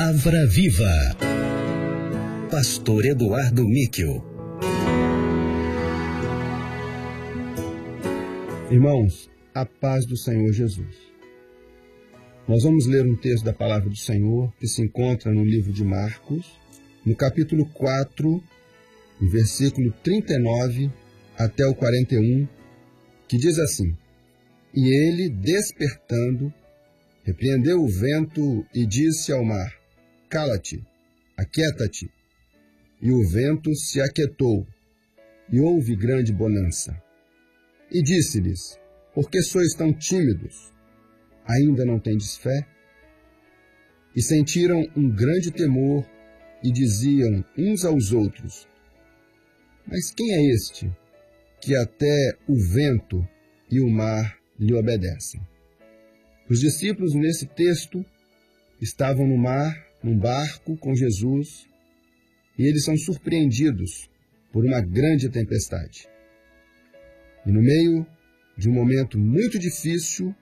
Palavra Viva. Pastor Eduardo Níquel. Irmãos, a paz do Senhor Jesus. Nós vamos ler um texto da Palavra do Senhor que se encontra no livro de Marcos, no capítulo 4, no versículo 39 até o 41, que diz assim: E ele, despertando, repreendeu o vento e disse ao mar: Cala-te, aquieta-te. E o vento se aquietou, e houve grande bonança. E disse-lhes: Por que sois tão tímidos? Ainda não tendes fé? E sentiram um grande temor e diziam uns aos outros: Mas quem é este, que até o vento e o mar lhe obedecem? Os discípulos, nesse texto, estavam no mar, num barco com Jesus, e eles são surpreendidos por uma grande tempestade. E no meio de um momento muito difícil,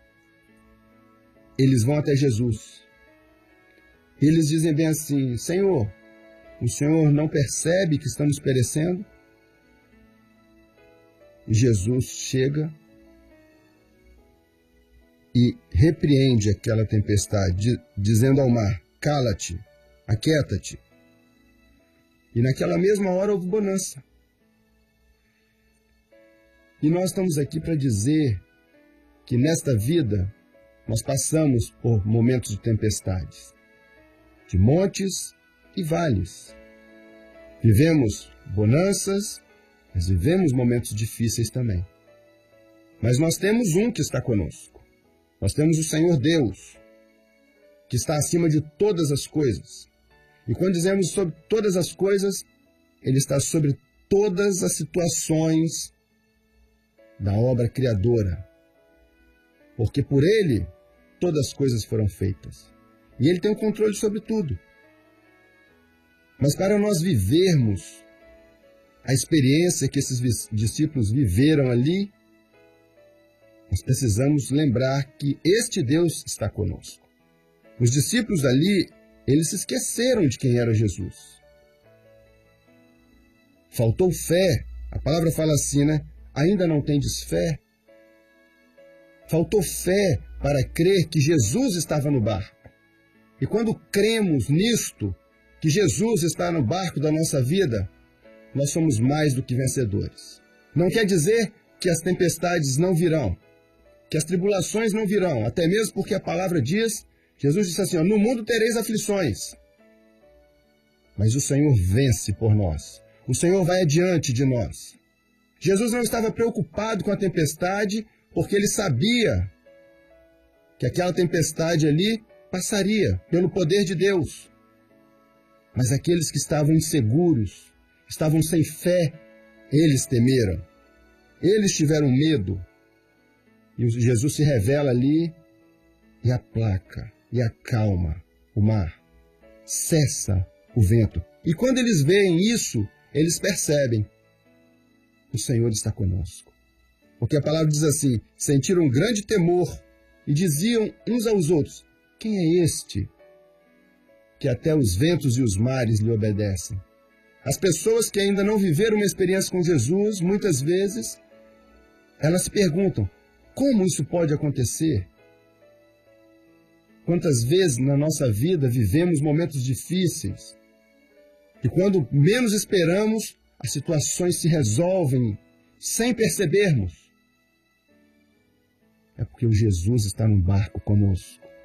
eles vão até Jesus. E eles dizem bem assim: Senhor, o Senhor não percebe que estamos perecendo? E Jesus chega e repreende aquela tempestade, dizendo ao mar: Cala-te, aquieta-te. E naquela mesma hora houve bonança. E nós estamos aqui para dizer que nesta vida nós passamos por momentos de tempestades, de montes e vales. Vivemos bonanças, mas vivemos momentos difíceis também. Mas nós temos um que está conosco. Nós temos o Senhor Deus, que está acima de todas as coisas. E quando dizemos sobre todas as coisas, Ele está sobre todas as situações da obra criadora. Porque por Ele, todas as coisas foram feitas. E Ele tem o controle sobre tudo. Mas para nós vivermos a experiência que esses discípulos viveram ali, nós precisamos lembrar que este Deus está conosco. Os discípulos ali, eles se esqueceram de quem era Jesus. Faltou fé. A palavra fala assim, né? Ainda não tendes fé? Faltou fé para crer que Jesus estava no barco. E quando cremos nisto, que Jesus está no barco da nossa vida, nós somos mais do que vencedores. Não quer dizer que as tempestades não virão, que as tribulações não virão, até mesmo porque a palavra diz, Jesus disse assim, no mundo tereis aflições, mas o Senhor vence por nós. O Senhor vai adiante de nós. Jesus não estava preocupado com a tempestade, porque ele sabia que aquela tempestade ali passaria pelo poder de Deus. Mas aqueles que estavam inseguros, estavam sem fé, eles temeram. Eles tiveram medo. E Jesus se revela ali e aplaca, e acalma o mar. Cessa o vento. E quando eles veem isso, eles percebem: o Senhor está conosco. Porque a palavra diz assim, sentiram um grande temor e diziam uns aos outros, quem é este que até os ventos e os mares lhe obedecem? As pessoas que ainda não viveram uma experiência com Jesus, muitas vezes, elas se perguntam, como isso pode acontecer? Quantas vezes na nossa vida vivemos momentos difíceis e quando menos esperamos, as situações se resolvem sem percebermos. É porque o Jesus está no barco conosco.